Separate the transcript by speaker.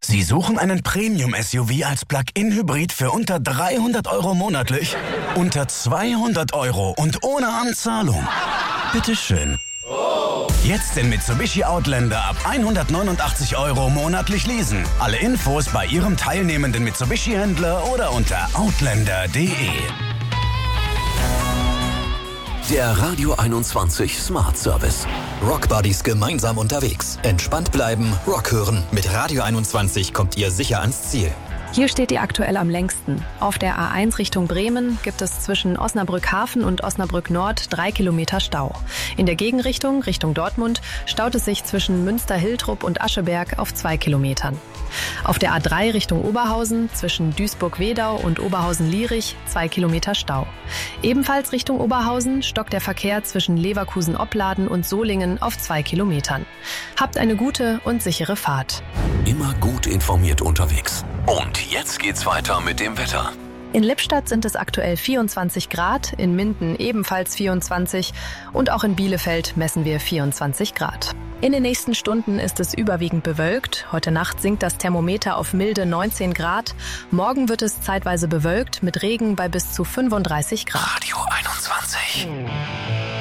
Speaker 1: Sie suchen einen Premium-SUV als Plug-in-Hybrid für unter 300 € monatlich? Unter 200 € und ohne Anzahlung? Bitteschön. Jetzt den Mitsubishi Outlander ab 189 € monatlich leasen. Alle Infos bei Ihrem teilnehmenden Mitsubishi-Händler oder unter outlander.de.
Speaker 2: Der Radio 21 Smart Service.
Speaker 3: Rock Buddies gemeinsam unterwegs. Entspannt bleiben, Rock hören. Mit Radio 21 kommt ihr sicher ans Ziel.
Speaker 4: Hier steht ihr aktuell am längsten. Auf der A1 Richtung Bremen gibt es zwischen Osnabrück-Hafen und Osnabrück-Nord 3 Kilometer Stau. In der Gegenrichtung, Richtung Dortmund, staut es sich zwischen Münster-Hiltrup und Ascheberg auf 2 Kilometern. Auf der A3 Richtung Oberhausen zwischen Duisburg-Wedau und Oberhausen-Lierich 2 Kilometer Stau. Ebenfalls Richtung Oberhausen stockt der Verkehr zwischen Leverkusen-Opladen und Solingen auf 2 Kilometern. Habt eine gute und sichere Fahrt.
Speaker 2: Immer gut informiert unterwegs. Und jetzt geht's weiter mit dem Wetter.
Speaker 4: In Lippstadt sind es aktuell 24 Grad, in Minden ebenfalls 24 und auch in Bielefeld messen wir 24 Grad. In den nächsten Stunden ist es überwiegend bewölkt. Heute Nacht sinkt das Thermometer auf milde 19 Grad. Morgen wird es zeitweise bewölkt mit Regen bei bis zu 35 Grad.
Speaker 2: Radio 21.